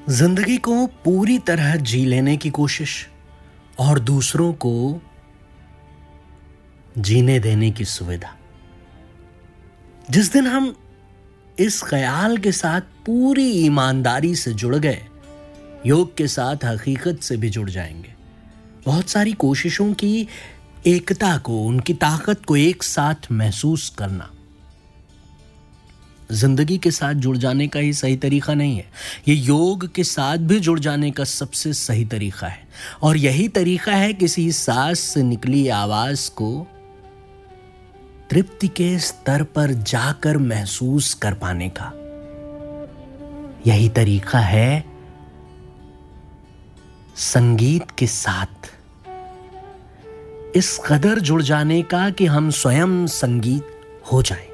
जिंदगी को पूरी तरह जी लेने की कोशिश और दूसरों को जीने देने की सुविधा। जिस दिन हम इस ख्याल के साथ पूरी ईमानदारी से जुड़ गए, योग के साथ हकीकत से भी जुड़ जाएंगे। बहुत सारी कोशिशों की एकता को, उनकी ताकत को एक साथ महसूस करना जिंदगी के साथ जुड़ जाने का ही सही तरीका नहीं है। ये योग के साथ भी जुड़ जाने का सबसे सही तरीका है। और यही तरीका है किसी सांस से निकली आवाज को तृप्ति के स्तर पर जाकर महसूस कर पाने का। यही तरीका है संगीत के साथ इस कदर जुड़ जाने का कि हम स्वयं संगीत हो जाएं।